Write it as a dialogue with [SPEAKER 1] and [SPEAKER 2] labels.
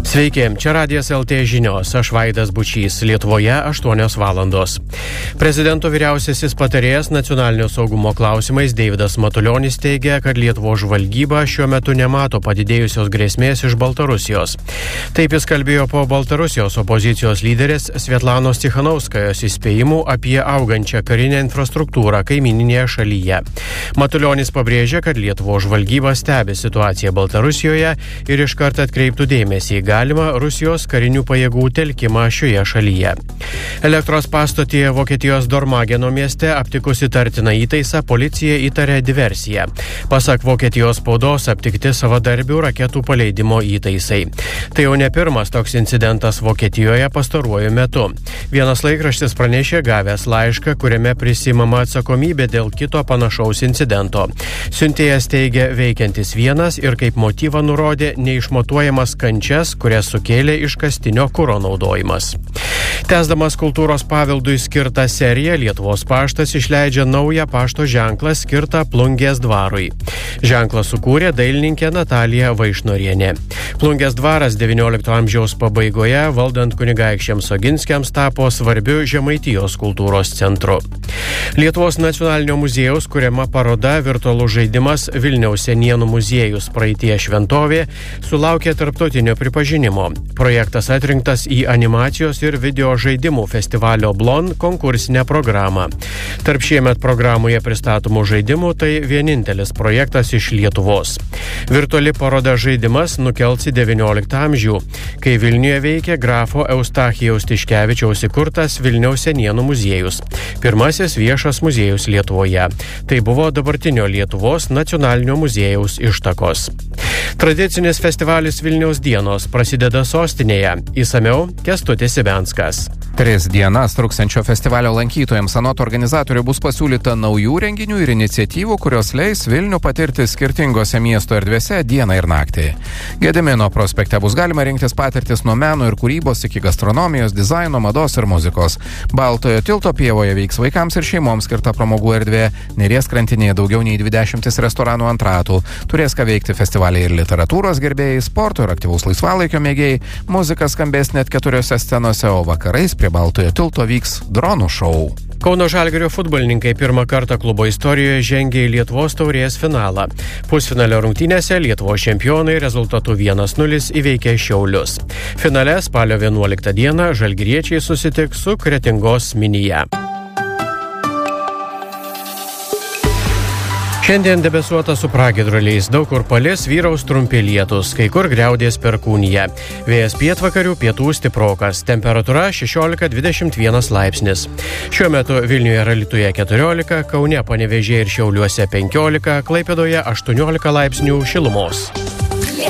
[SPEAKER 1] Sveiki, čia Radijas LT žinios, aš Vaidas Bučys, Lietuvoje 8 valandos. Prezidento vyriausiasis patarėjas nacionalinio saugumo klausimais Deividas Matulionis teigia, kad Lietuvos žvalgyba šiuo metu nemato padidėjusios grėsmės iš Baltarusijos. Taip jis kalbėjo po Baltarusijos opozicijos lyderės Svetlanos Cichanouskajos įspėjimų apie augančią karinę infrastruktūrą kaimyninėje šalyje. Matulionis pabrėžė, kad Lietuvos žvalgyba stebi situaciją Baltarusijoje ir iškart atkreiptų dėmesį galima Rusijos karinių pajėgų telkimą šioje šalyje. Elektros pastotyje Vokietijos Dormageno mieste aptikus įtartiną įtaisą, policija įtarė diversiją. Pasak Vokietijos spaudos aptikti savadarbių raketų paleidimo įtaisai. Tai jau ne pirmas toks incidentas Vokietijoje pastaruoju metu. Vienas laikraštis pranešė gavęs laišką, kuriame prisimama atsakomybė dėl kito panašaus incidento. Siuntėjas teigia veikiantis vienas ir kaip motyvą nurodė neišmatuojamas kančias, kurias sukėlė iškastinio kuro naudojimas. Tęsdamas kultūros paveldui skirtą seriją, Lietuvos paštas išleidžia naują pašto ženklą skirtą Plungės dvarui. Ženklą sukūrė dailininkė Natalija Vaišnorienė. Plungės dvaras XIX amžiaus pabaigoje, valdant kunigaikščiams Oginskiams, tapo svarbiu Žemaitijos kultūros centru. Lietuvos nacionalinio muziejaus kuriama paroda virtualus žaidimas Vilniaus senienų muziejus praeitie šventovė sulaukė tarptautinio pripažinimo. Projektas atrinktas į animacijos ir video žaidimų festivalio Blon konkursinę programą. Tarp šiemet programoje pristatomų žaidimų tai vienintelis projektas iš Lietuvos. Virtuali paroda žaidimas nukels į XIX amžių, kai Vilniuje veikė grafo Eustachijaus Tiškevičiaus įkurtas Vilniaus senienų muziejus. Pirmasis viešas muziejus Lietuvoje. Tai buvo dabartinio Lietuvos nacionalinio muziejaus ištakos. Tradicinis festivalis Vilniaus dienos prasideda sostinėje. Įsamiau Kęstutis Ibenskas.
[SPEAKER 2] 3 dienas truksiančio festivalio lankytojams anot organizatorių bus pasiūlyta naujų renginių ir iniciatyvų, kurios leis Vilnių patirti skirtingose miesto erdvėse dieną ir naktį. Gedimino prospekte bus galima rinktis patirtis nuo meno ir kūrybos iki gastronomijos, dizaino, mados ir muzikos. Baltojo tilto pievoje veiks vaikams ir šeimoms skirta pramogų erdvė. Neries krantinėje daugiau nei 20 restoranų ant ratų. Turės ką veikti festivaliai ir literatūros gerbėjai, sporto ir aktyvaus laisvalaikio mėgėjai. Muzika skambės net 4 scenose, o vakarais prie Baltojo tilto vyks dronų šou.
[SPEAKER 1] Kauno Žalgirio futbolininkai pirmą kartą klubo istorijoje žengė į Lietuvos taurės finalą. Pusfinalio rungtynėse Lietuvos čempionai rezultatu 1-0 įveikė Šiaulius. Finale spalio 11 dieną žalgiriečiai susitiks su Kretingos Minija. Šiandien debesuota su pragiedruliais, daug kur palis, vyraus trumpi lietūs, kai kur griaudės perkūnija. Vėjas pietvakarių, pietų stiprokas, temperatūra 16-21 laipsnis. Šiuo metu Vilniuje ir Alytuje 14, Kaune, Panevėžyje ir Šiauliuose 15, Klaipėdoje 18 laipsnių šilumos.